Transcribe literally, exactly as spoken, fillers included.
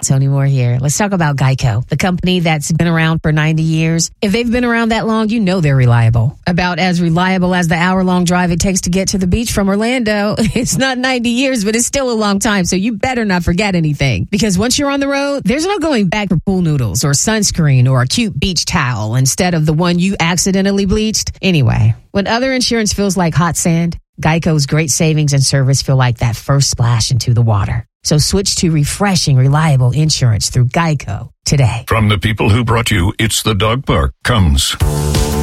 Tony Moore here. Let's talk about Geico, the company that's been around for ninety years. If they've been around that long, you know they're reliable. About as reliable as the hour-long drive it takes to get to the beach from Orlando. It's not ninety years, but it's still a long time, so you better not forget anything. Because once you're on the road, there's no going back for pool noodles or sunscreen or a cute beach towel instead of the one you accidentally bleached. Anyway, when other insurance feels like hot sand, Geico's great savings and service feel like that first splash into the water. So switch to refreshing, reliable insurance through Geico today. From the people who brought you It's the Dog Park comes